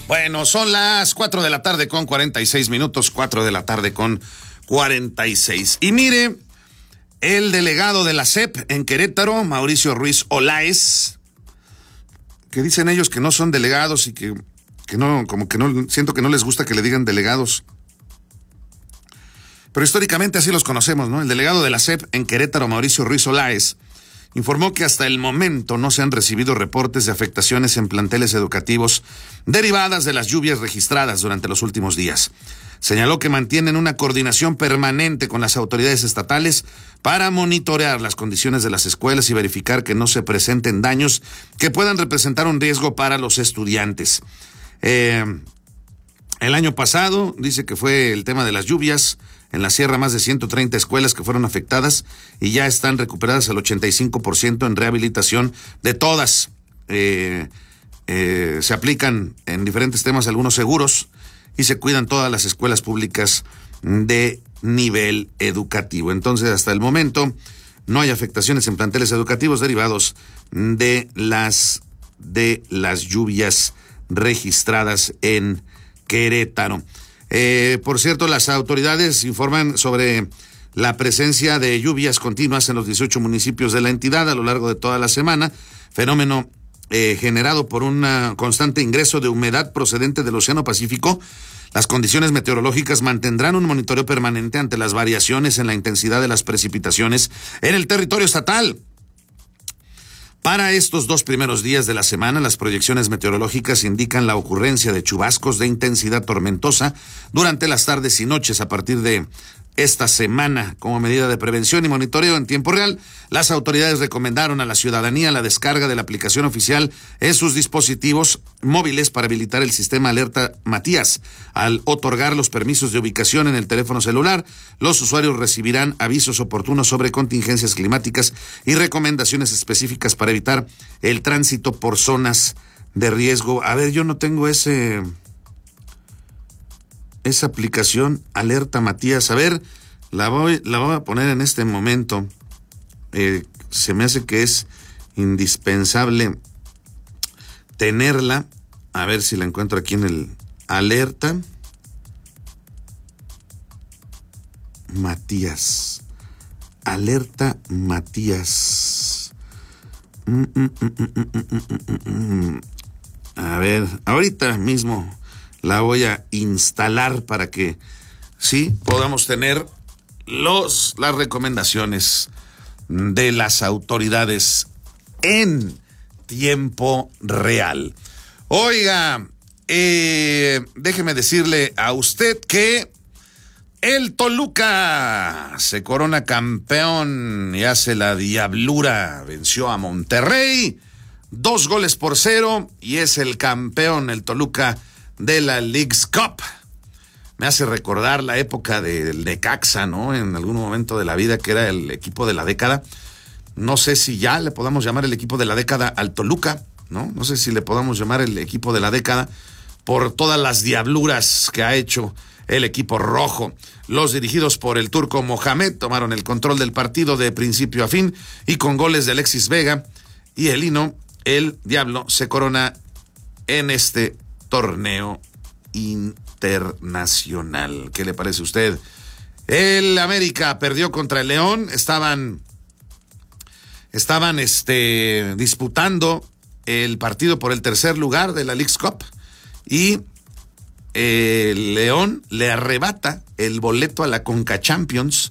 Bueno, son las 4 de la tarde con 46 minutos, 4 de la tarde con 46. Y mire, el delegado de la SEP en Querétaro, Mauricio Ruiz Olaez, que dicen ellos que no son delegados y que no, como que no, siento que no les gusta que le digan delegados. Pero históricamente así los conocemos, ¿no? El delegado de la SEP en Querétaro, Mauricio Ruiz Olaez, informó que hasta el momento no se han recibido reportes de afectaciones en planteles educativos derivadas de las lluvias registradas durante los últimos días. Señaló que mantienen una coordinación permanente con las autoridades estatales para monitorear las condiciones de las escuelas y verificar que no se presenten daños que puedan representar un riesgo para los estudiantes. El año pasado, dice que fue el tema de las lluvias. En la sierra, más de 130 escuelas que fueron afectadas y ya están recuperadas al 85% en rehabilitación de todas. Se aplican en diferentes temas algunos seguros y se cuidan todas las escuelas públicas de nivel educativo. Entonces, hasta el momento, no hay afectaciones en planteles educativos derivados de las lluvias registradas en Querétaro. Por cierto, las autoridades informan sobre la presencia de lluvias continuas en los 18 municipios de la entidad a lo largo de toda la semana, fenómeno generado por un constante ingreso de humedad procedente del Océano Pacífico. Las condiciones meteorológicas mantendrán un monitoreo permanente ante las variaciones en la intensidad de las precipitaciones en el territorio estatal. Para estos 2 primeros días de la semana, las proyecciones meteorológicas indican la ocurrencia de chubascos de intensidad tormentosa durante las tardes y noches. A partir de esta semana, como medida de prevención y monitoreo en tiempo real, las autoridades recomendaron a la ciudadanía la descarga de la aplicación oficial en sus dispositivos móviles para habilitar el sistema Alerta Matías. Al otorgar los permisos de ubicación en el teléfono celular, los usuarios recibirán avisos oportunos sobre contingencias climáticas y recomendaciones específicas para evitar el tránsito por zonas de riesgo. A ver, yo no tengo esa aplicación Alerta Matías. A ver, la voy a poner en este momento. Se me hace que es indispensable tenerla. A ver si la encuentro aquí en el Alerta Matías. Alerta Matías. A ver, ahorita mismo la voy a instalar para que sí podamos tener las recomendaciones de las autoridades en tiempo real. Oiga, déjeme decirle a usted que el Toluca se corona campeón y hace la diablura. Venció a Monterrey 2-0 y es el campeón, el Toluca, de la Leagues Cup. Me hace recordar la época del Necaxa, ¿no? En algún momento de la vida, que era el equipo de la década. No sé si ya le podamos llamar el equipo de la década al Toluca, ¿no? No sé si le podamos llamar el equipo de la década por todas las diabluras que ha hecho el equipo rojo. Los dirigidos por el turco Mohamed tomaron el control del partido de principio a fin y con goles de Alexis Vega y el Diablo, se corona en este torneo internacional. ¿Qué le parece a usted? El América perdió contra el León. Estaban disputando el partido por el tercer lugar de la Leagues Cup y el León le arrebata el boleto a la Conca Champions